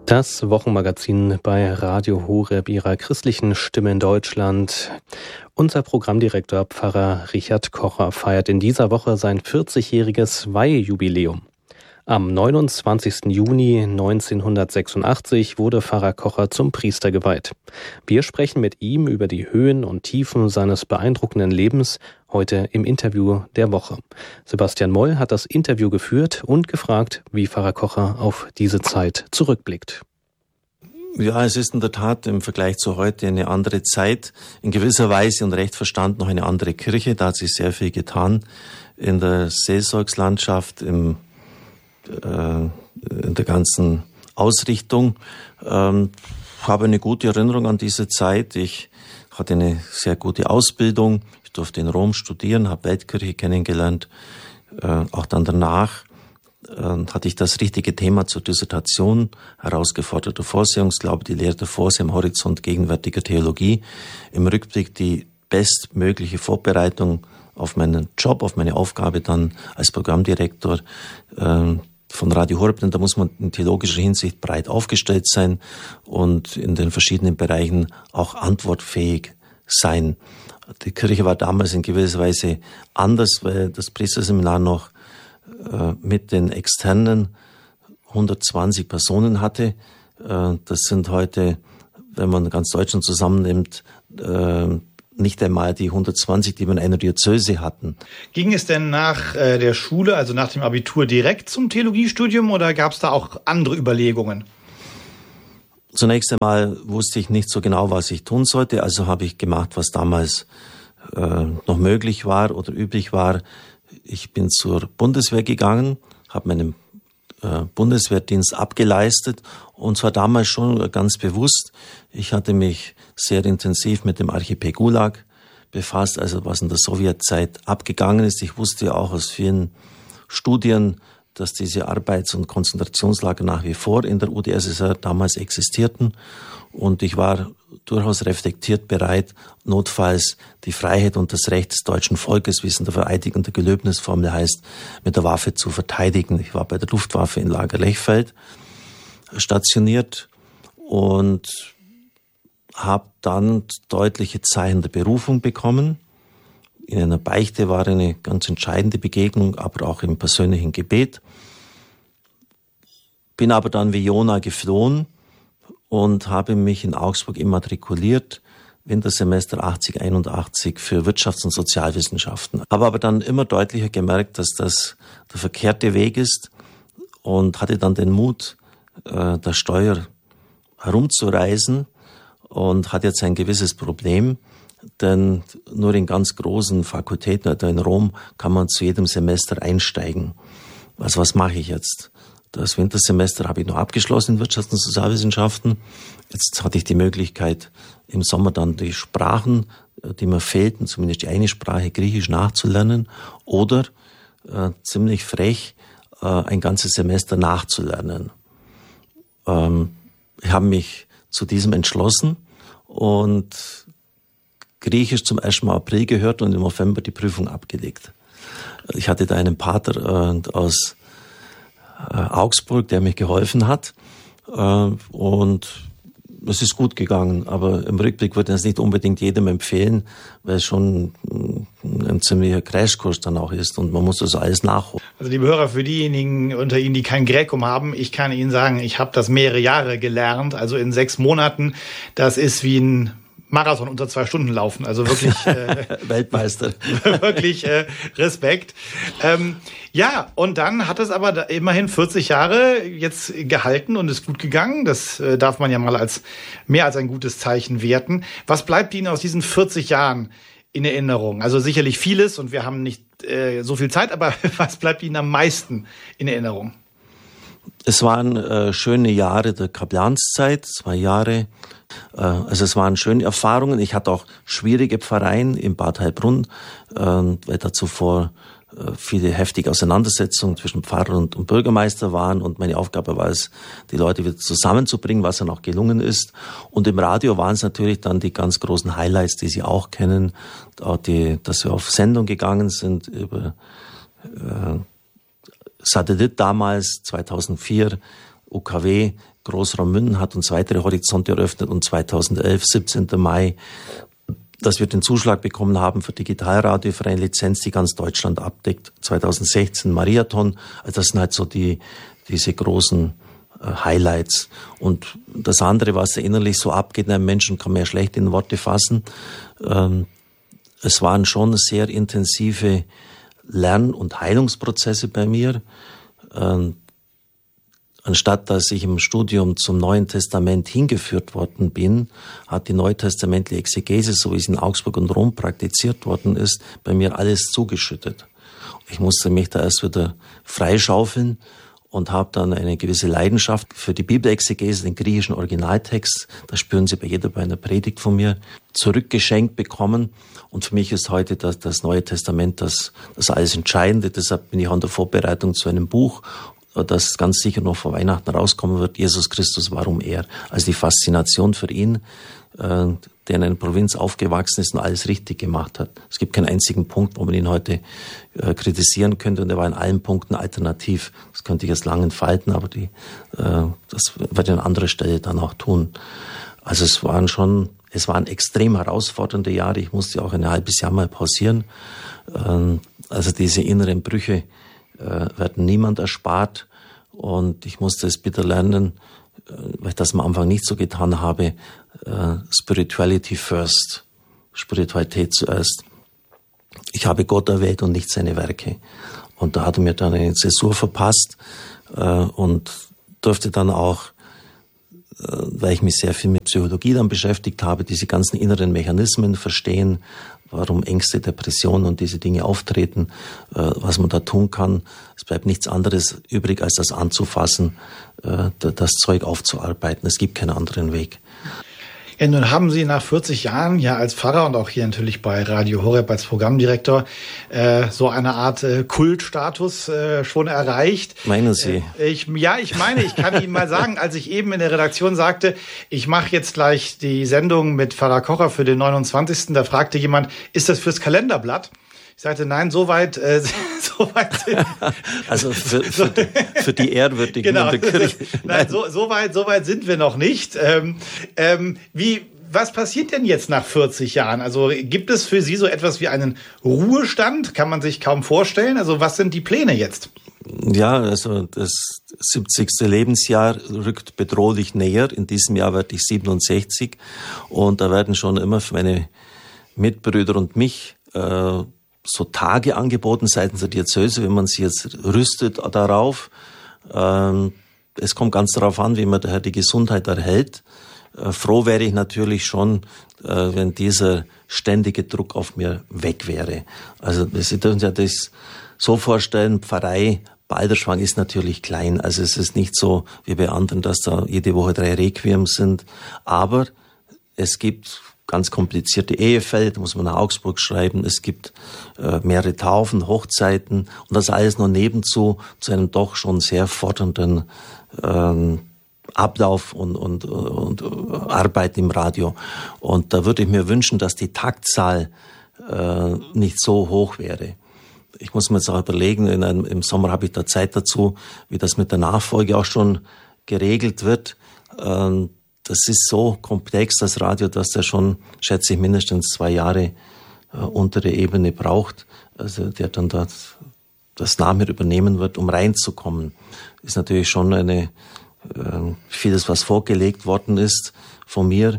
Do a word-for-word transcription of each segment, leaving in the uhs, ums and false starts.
Das Wochenmagazin bei Radio Horeb, Ihrer christlichen Stimme in Deutschland. Unser Programmdirektor Pfarrer Richard Kocher feiert in dieser Woche sein vierzigjähriges Weihejubiläum. Am neunundzwanzigsten Juni neunzehnhundertsechsundachtzig wurde Pfarrer Kocher zum Priester geweiht. Wir sprechen mit ihm über die Höhen und Tiefen seines beeindruckenden Lebens, heute im Interview der Woche. Sebastian Moll hat das Interview geführt und gefragt, wie Pfarrer Kocher auf diese Zeit zurückblickt. Ja, es ist in der Tat im Vergleich zu heute eine andere Zeit, in gewisser Weise und recht verstanden noch eine andere Kirche. Da hat sich sehr viel getan in der Seelsorgslandschaft, im in der ganzen Ausrichtung. Ähm, habe eine gute Erinnerung an diese Zeit. Ich hatte eine sehr gute Ausbildung. Ich durfte in Rom studieren, habe Weltkirche kennengelernt. Äh, auch dann danach äh, hatte ich das richtige Thema zur Dissertation, herausgeforderter Vorsehungsglaube, die Lehre der Vorsehung am Horizont gegenwärtiger Theologie. Im Rückblick die bestmögliche Vorbereitung auf meinen Job, auf meine Aufgabe dann als Programmdirektor äh, von Radio Horeb, denn da muss man in theologischer Hinsicht breit aufgestellt sein und in den verschiedenen Bereichen auch antwortfähig sein. Die Kirche war damals in gewisser Weise anders, weil das Priesterseminar noch äh, mit den externen hundertzwanzig Personen hatte. Äh, das sind heute, wenn man ganz Deutschland zusammennimmt, äh, nicht einmal die hundertzwanzig, die wir in einer Diözese hatten. Ging es denn nach äh, der Schule, also nach dem Abitur, direkt zum Theologiestudium oder gab es da auch andere Überlegungen? Zunächst einmal wusste ich nicht so genau, was ich tun sollte, also habe ich gemacht, was damals äh, noch möglich war oder üblich war. Ich bin zur Bundeswehr gegangen, habe meinen äh, Bundeswehrdienst abgeleistet und zwar damals schon ganz bewusst. Ich hatte mich sehr intensiv mit dem Archipel Gulag befasst, also was in der Sowjetzeit abgegangen ist. Ich wusste ja auch aus vielen Studien, dass diese Arbeits- und Konzentrationslager nach wie vor in der U d S S R damals existierten. Und ich war durchaus reflektiert bereit, notfalls die Freiheit und das Recht des deutschen Volkes, wie es in der Vereidigung der Gelöbnisformel heißt, mit der Waffe zu verteidigen. Ich war bei der Luftwaffe in Lager Lechfeld stationiert und habe dann deutliche Zeichen der Berufung bekommen. In einer Beichte war eine ganz entscheidende Begegnung, aber auch im persönlichen Gebet. Bin aber dann wie Jona geflohen und habe mich in Augsburg immatrikuliert, Wintersemester achtzig einundachtzig für Wirtschafts- und Sozialwissenschaften. Habe aber dann immer deutlicher gemerkt, dass das der verkehrte Weg ist und hatte dann den Mut, äh, der Steuer herumzureisen und hat jetzt ein gewisses Problem, denn nur in ganz großen Fakultäten, etwa in Rom, kann man zu jedem Semester einsteigen. Also was mache ich jetzt? Das Wintersemester habe ich noch abgeschlossen in Wirtschafts- und Sozialwissenschaften. Jetzt hatte ich die Möglichkeit, im Sommer dann die Sprachen, die mir fehlten, zumindest die eine Sprache, Griechisch, nachzulernen oder äh, ziemlich frech äh, ein ganzes Semester nachzulernen. Ähm, ich habe mich zu diesem entschlossen und Griechisch zum ersten Mal April gehört und im November die Prüfung abgelegt. Ich hatte da einen Pater äh, aus äh, Augsburg, der mich geholfen hat äh, und es ist gut gegangen, aber im Rückblick würde ich es nicht unbedingt jedem empfehlen, weil es schon ein ziemlicher Crashkurs dann auch ist und man muss das alles nachholen. Also liebe Hörer, für diejenigen unter Ihnen, die kein Gräkum haben, ich kann Ihnen sagen, ich habe das mehrere Jahre gelernt, also in sechs Monaten. Das ist wie ein Marathon unter zwei Stunden laufen, also wirklich äh, Weltmeister. Wirklich äh, Respekt. Ähm, ja, und dann hat es aber da immerhin vierzig Jahre jetzt gehalten und ist gut gegangen. Das äh, darf man ja mal als mehr als ein gutes Zeichen werten. Was bleibt Ihnen aus diesen vierzig Jahren in Erinnerung? Also sicherlich vieles und wir haben nicht äh, so viel Zeit, aber was bleibt Ihnen am meisten in Erinnerung? Es waren äh, schöne Jahre der Kaplanszeit, zwei Jahre. Äh, also es waren schöne Erfahrungen. Ich hatte auch schwierige Pfarreien in Bad Heilbrunn, äh, weil da zuvor äh, viele heftige Auseinandersetzungen zwischen Pfarrer und, und Bürgermeister waren. Und meine Aufgabe war es, die Leute wieder zusammenzubringen, was dann auch gelungen ist. Und im Radio waren es natürlich dann die ganz großen Highlights, die Sie auch kennen, auch die, dass wir auf Sendung gegangen sind über äh, Satellit damals, zweitausendvier, U K W, Großraum Minden hat uns weitere Horizonte eröffnet und zweitausendelf, siebzehnten Mai, dass wir den Zuschlag bekommen haben für Digitalradio für eine Lizenz, die ganz Deutschland abdeckt. zweitausendsechzehn Marathon, also das sind halt so die diese großen äh, Highlights. Und das andere, was innerlich so abgeht, einem Menschen kann man ja schlecht in Worte fassen. Ähm, es waren schon sehr intensive Lern- und Heilungsprozesse bei mir. Ähm, Anstatt dass ich im Studium zum Neuen Testament hingeführt worden bin, hat die neutestamentliche Exegese, so wie es in Augsburg und Rom praktiziert worden ist, bei mir alles zugeschüttet. Ich musste mich da erst wieder freischaufeln und habe dann eine gewisse Leidenschaft für die Bibelexegese, den griechischen Originaltext, das spüren Sie bei jeder bei einer Predigt von mir, zurückgeschenkt bekommen. Und für mich ist heute das, das Neue Testament das, das alles Entscheidende. Deshalb bin ich an der Vorbereitung zu einem Buch, das ganz sicher noch vor Weihnachten rauskommen wird, Jesus Christus, warum er? Also die Faszination für ihn, äh, der in einer Provinz aufgewachsen ist und alles richtig gemacht hat. Es gibt keinen einzigen Punkt, wo man ihn heute äh, kritisieren könnte, und er war in allen Punkten alternativ. Das könnte ich jetzt lang entfalten, aber die, äh, das werde ich an anderer Stelle dann auch tun. Also es waren schon, es waren extrem herausfordernde Jahre. Ich musste auch ein halbes Jahr mal pausieren. Ähm, also diese inneren Brüche äh, werden niemand erspart, und ich musste es bitter lernen, äh, weil ich das am Anfang nicht so getan habe, äh, Spirituality first, Spiritualität zuerst. Ich habe Gott erwählt und nicht seine Werke. Und da hat er mir dann eine Zäsur verpasst äh, und durfte dann auch, äh, weil ich mich sehr viel mit Psychologie dann beschäftigt habe, diese ganzen inneren Mechanismen verstehen, warum Ängste, Depressionen und diese Dinge auftreten, äh, was man da tun kann. Es bleibt nichts anderes übrig, als das anzufassen, äh, das Zeug aufzuarbeiten. Es gibt keinen anderen Weg. Ja, nun haben Sie nach vierzig Jahren ja als Pfarrer und auch hier natürlich bei Radio Horeb als Programmdirektor äh, so eine Art äh, Kultstatus äh, schon erreicht. Meinen Sie? Äh, ich, ja, ich meine, ich kann Ihnen mal sagen, als ich eben in der Redaktion sagte, ich mache jetzt gleich die Sendung mit Pfarrer Kocher für den neunundzwanzigsten Da fragte jemand, ist das fürs Kalenderblatt? Ich sagte, nein, so weit, äh, so weit sind Also für, für, für die Ehrwürdigen genau. in der Kirche. Nein, so, so weit, so weit sind wir noch nicht. Ähm, ähm, wie, was passiert denn jetzt nach vierzig Jahren? Also gibt es für Sie so etwas wie einen Ruhestand? Kann man sich kaum vorstellen. Also was sind die Pläne jetzt? Ja, also das siebzigste Lebensjahr rückt bedrohlich näher. In diesem Jahr werde ich siebenundsechzig, und da werden schon immer für meine Mitbrüder und mich äh, so Tage angeboten seitens der Diözese, wenn man sich jetzt rüstet darauf. Ähm, es kommt ganz darauf an, wie man daher die Gesundheit erhält. Äh, froh wäre ich natürlich schon, äh, wenn dieser ständige Druck auf mir weg wäre. Also Sie dürfen sich das so vorstellen, Pfarrei Balderschwang ist natürlich klein. Also es ist nicht so wie bei anderen, dass da jede Woche drei Requiem sind. Aber es gibt ganz komplizierte Ehefälle, da muss man nach Augsburg schreiben. Es gibt äh, mehrere Taufen, Hochzeiten, und das alles noch nebenzu zu einem doch schon sehr fordernden ähm, Ablauf und, und, und, und Arbeit im Radio. Und da würde ich mir wünschen, dass die Taktzahl äh, nicht so hoch wäre. Ich muss mir jetzt auch überlegen, in einem, im Sommer habe ich da Zeit dazu, wie das mit der Nachfolge auch schon geregelt wird. Ähm, Das ist so komplex, das Radio, dass der schon, schätze ich, mindestens zwei Jahre äh, untere Ebene braucht, also der dann das, das nachher übernehmen wird, um reinzukommen. Ist natürlich schon eine äh, vieles, was vorgelegt worden ist von mir.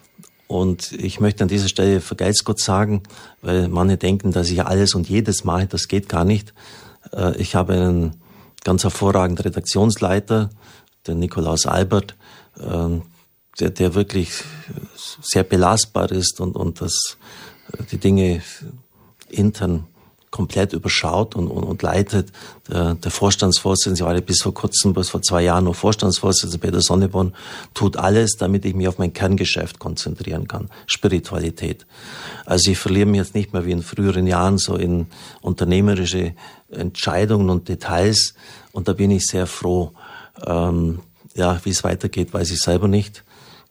Und ich möchte an dieser Stelle vergelt's Gott sagen, weil manche denken, dass ich alles und jedes mache. Das geht gar nicht. Äh, ich habe einen ganz hervorragenden Redaktionsleiter, den Nikolaus Albert, äh, Der, der wirklich sehr belastbar ist und, und das, die Dinge intern komplett überschaut und, und, und leitet. Der, der Vorstandsvorsitzende, ich war bis vor kurzem, bis vor zwei Jahren noch Vorstandsvorsitzender Peter Sonneborn, tut alles, damit ich mich auf mein Kerngeschäft konzentrieren kann. Spiritualität. Also ich verliere mich jetzt nicht mehr wie in früheren Jahren so in unternehmerische Entscheidungen und Details, und da bin ich sehr froh. Ähm, ja, wie es weitergeht, weiß ich selber nicht.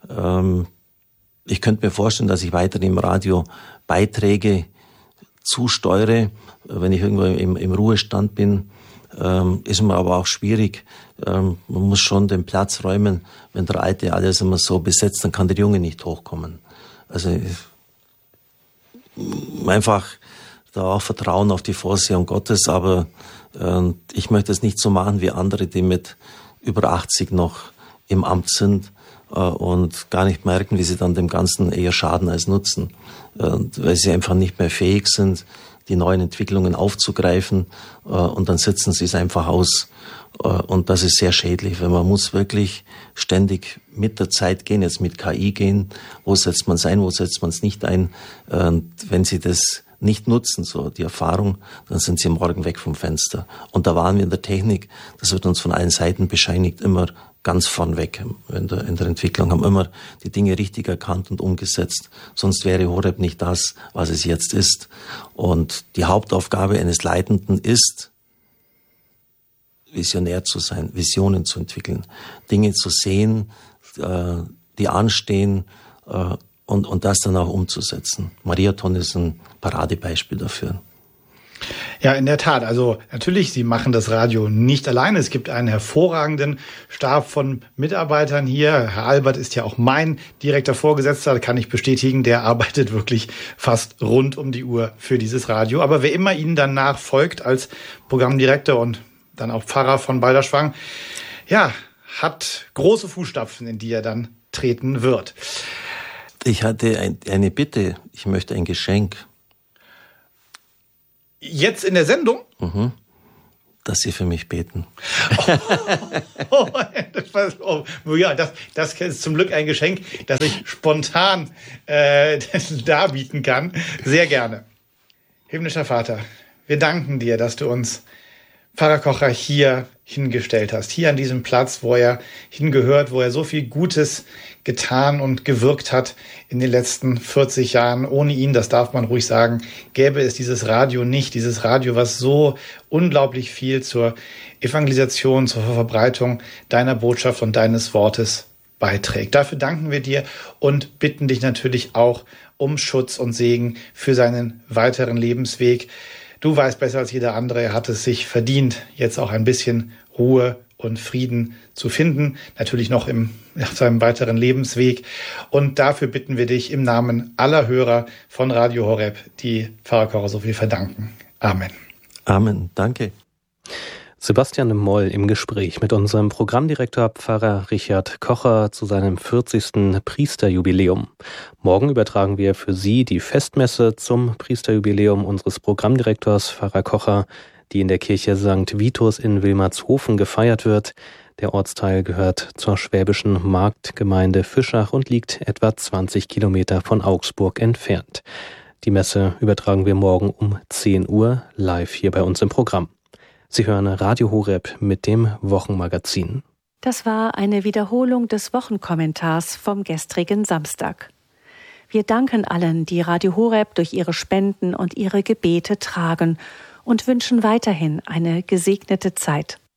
Ich könnte mir vorstellen, dass ich weiter im Radio Beiträge zusteuere, wenn ich irgendwo im, im Ruhestand bin. ähm, ist mir aber auch schwierig. Ähm, man muss schon den Platz räumen. Wenn der Alte alles immer so besetzt, dann kann der Junge nicht hochkommen. Also einfach da auch Vertrauen auf die Vorsehung Gottes, aber äh, ich möchte es nicht so machen wie andere, die mit über achtzig noch im Amt sind äh, und gar nicht merken, wie sie dann dem Ganzen eher schaden als nutzen, äh, weil sie einfach nicht mehr fähig sind, die neuen Entwicklungen aufzugreifen äh, und dann sitzen sie es einfach aus. Äh, und das ist sehr schädlich, weil man muss wirklich ständig mit der Zeit gehen, jetzt mit K I gehen, wo setzt man es ein, wo setzt man es nicht ein. Und wenn sie das nicht nutzen, so die Erfahrung, dann sind sie morgen weg vom Fenster. Und da waren wir in der Technik, das wird uns von allen Seiten bescheinigt, immer ganz vorn weg. In der, in der Entwicklung haben immer die Dinge richtig erkannt und umgesetzt. Sonst wäre Horeb nicht das, was es jetzt ist. Und die Hauptaufgabe eines Leitenden ist, visionär zu sein, Visionen zu entwickeln, Dinge zu sehen, äh, die anstehen, äh, und, und das dann auch umzusetzen. Mariathon ist ein Paradebeispiel dafür. Ja, in der Tat. Also natürlich, Sie machen das Radio nicht alleine. Es gibt einen hervorragenden Stab von Mitarbeitern hier. Herr Albert ist ja auch mein direkter Vorgesetzter, kann ich bestätigen. Der arbeitet wirklich fast rund um die Uhr für dieses Radio. Aber wer immer Ihnen dann nachfolgt als Programmdirektor und dann auch Pfarrer von Balderschwang, ja, hat große Fußstapfen, in die er dann treten wird. Ich hatte ein, eine Bitte. Ich möchte ein Geschenk. Jetzt in der Sendung? Mhm. Dass Sie für mich beten. Oh, oh, oh, ja, das, das ist zum Glück ein Geschenk, das ich spontan äh, darbieten kann. Sehr gerne. Himmlischer Vater, wir danken dir, dass du uns Pfarrer Kocher hier hingestellt hast, hier an diesem Platz, wo er hingehört, wo er so viel Gutes getan und gewirkt hat in den letzten vierzig Jahren. Ohne ihn, das darf man ruhig sagen, gäbe es dieses Radio nicht, dieses Radio, was so unglaublich viel zur Evangelisation, zur Verbreitung deiner Botschaft und deines Wortes beiträgt. Dafür danken wir dir und bitten dich natürlich auch um Schutz und Segen für seinen weiteren Lebensweg. Du weißt besser als jeder andere, er hat es sich verdient, jetzt auch ein bisschen Ruhe und Frieden zu finden. Natürlich noch im, auf seinem weiteren Lebensweg. Und dafür bitten wir dich im Namen aller Hörer von Radio Horeb, die Pfarrer Kocher so viel verdanken. Amen. Amen. Danke. Sebastian Moll im Gespräch mit unserem Programmdirektor Pfarrer Richard Kocher zu seinem vierzigsten Priesterjubiläum. Morgen übertragen wir für Sie die Festmesse zum Priesterjubiläum unseres Programmdirektors Pfarrer Kocher, die in der Kirche Sankt Vitus in Wilmershofen gefeiert wird. Der Ortsteil gehört zur schwäbischen Marktgemeinde Fischach und liegt etwa zwanzig Kilometer von Augsburg entfernt. Die Messe übertragen wir morgen um zehn Uhr live hier bei uns im Programm. Sie hören Radio Horeb mit dem Wochenmagazin. Das war eine Wiederholung des Wochenkommentars vom gestrigen Samstag. Wir danken allen, die Radio Horeb durch ihre Spenden und ihre Gebete tragen und wünschen weiterhin eine gesegnete Zeit.